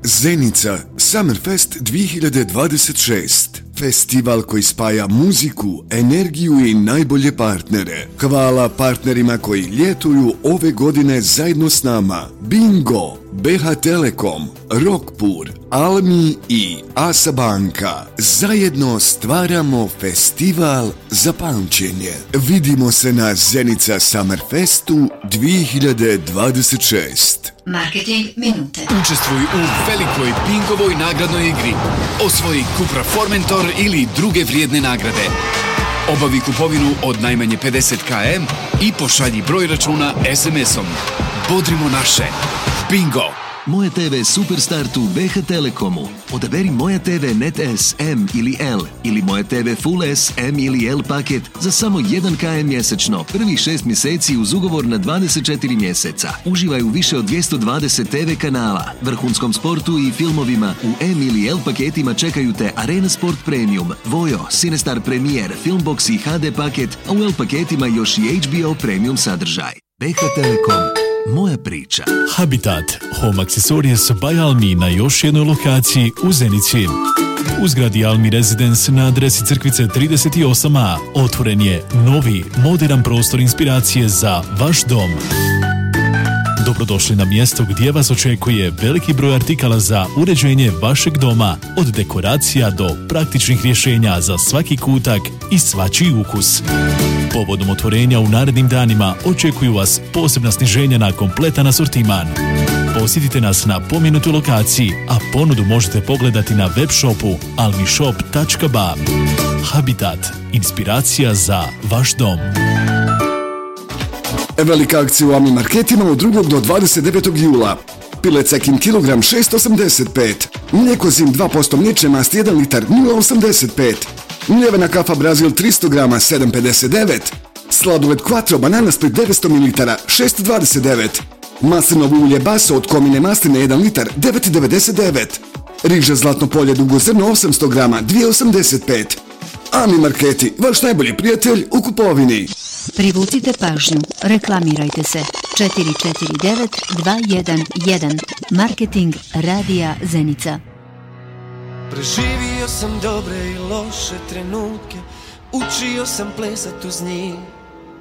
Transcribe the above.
Zenica Summerfest 2026. Festival koji spaja muziku, energiju i najbolje partnere. Hvala partnerima koji ljetuju ove godine zajedno s nama. Bingo, BH Telekom, Rockpur, Almi i Asa Banka. Zajedno stvaramo festival za pamćenje. Vidimo se na Zenica Summerfestu 2026. Marketing minute. Učestvuj u velikoj Bingovoj nagradnoj igri. Osvoji Cupra Formentor ili druge vrijedne nagrade. Obavi kupovinu od najmanje 50 km i pošalji broj računa SMS-om. Bodrimo naše. Bingo! Moja TV Superstartu BH Telekomu. Odaberi Moja TV Net S, M ili L ili Moja TV Full S, M ili L paket za samo 1 km mjesečno. Prvih 6 mjeseci uz ugovor na 24 mjeseca. Uživaj u više od 220 TV kanala, vrhunskom sportu i filmovima. U M ili L paketima čekaju te Arena Sport Premium, Vojo, Cinestar Premier, Filmbox i HD paket, a u L paketima još i HBO Premium sadržaj. BH Telekom. Moja priča. Habitat, home accessories by Almi na još jednoj lokaciji u Zenici. U zgradi Almi Residence na adresi Crkvice 38a otvoren je novi, moderan prostor inspiracije za vaš dom. Dobrodošli na mjesto gdje vas očekuje veliki broj artikala za uređenje vašeg doma, od dekoracija do praktičnih rješenja za svaki kutak i svačiji ukus. Povodom otvorenja u narednim danima očekuju vas posebna sniženja na kompletan asortiman. Posjetite nas na pomenutoj lokaciji, a ponudu možete pogledati na web shopu almishop.ba. Habitat, inspiracija za vaš dom. Velika akcija u Almi marketima od 2. do 29. jula. Pilet Cekin kilogram 6,85. Mlijeko Zim 2% mliječne masti 1 litar 0,85. Mljevena kafa Brazil 300 grama 7,59. Sladoled Quattro banana split 900 ml 6,29. Maslinovo ulje Baso od komine masline 1 litar 9,99. Riža Zlatno polje dugozrno 800 grama 2,85. Almi marketi, vaš najbolji prijatelj u kupovini. Privucite pažnju. Reklamirajte se. 449 211. Marketing radija Zenica. Preživio sam dobre i loše trenutke, učio sam plesat uz njih.